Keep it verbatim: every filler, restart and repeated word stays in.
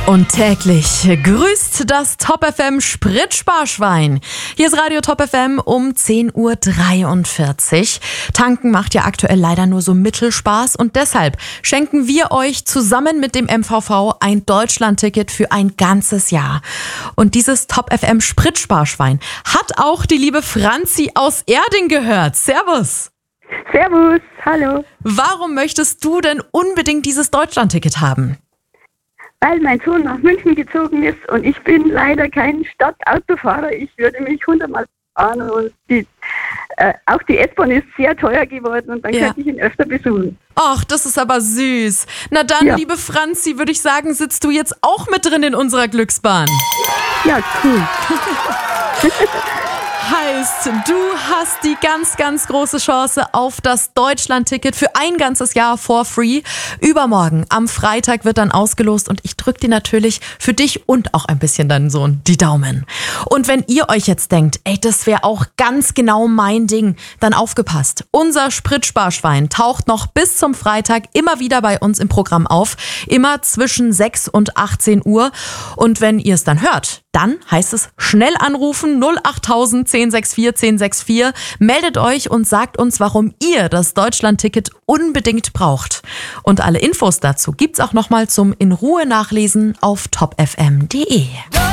Und täglich grüßt das Top F M Spritsparschwein. Hier ist Radio Top F M um zehn Uhr dreiundvierzig. Tanken macht ja aktuell leider nur so Mittelspaß und deshalb schenken wir euch zusammen mit dem M V V ein Deutschlandticket für ein ganzes Jahr. Und dieses Top F M Spritsparschwein hat auch die liebe Franzi aus Erding gehört. Servus! Servus, hallo. Warum möchtest du denn unbedingt dieses Deutschlandticket haben? Weil mein Sohn nach München gezogen ist und ich bin leider kein Stadtautofahrer. Ich würde mich hundertmal fahren und die, äh, auch die S-Bahn ist sehr teuer geworden und dann Ja. könnte ich ihn öfter besuchen. Ach, das ist aber süß. Na dann, Ja. liebe Franzi, würde ich sagen, sitzt du jetzt auch mit drin in unserer Glücksbahn. Ja, cool. Heißt, du hast die ganz, ganz große Chance auf das Deutschlandticket für ein ganzes Jahr for free. Übermorgen, am Freitag, wird dann ausgelost und ich drücke dir natürlich für dich und auch ein bisschen deinen Sohn die Daumen. Und wenn ihr euch jetzt denkt, ey, das wäre auch ganz genau mein Ding, dann aufgepasst. Unser Spritsparschwein taucht noch bis zum Freitag immer wieder bei uns im Programm auf. Immer zwischen sechs und achtzehn Uhr. Und wenn ihr es dann hört, dann heißt es schnell anrufen null achttausend zehn sechs vier zehn sechs vier. Meldet euch und sagt uns, warum ihr das Deutschlandticket unbedingt braucht. Und alle Infos dazu gibt's auch nochmal zum in Ruhe nachlesen auf top f m punkt d e.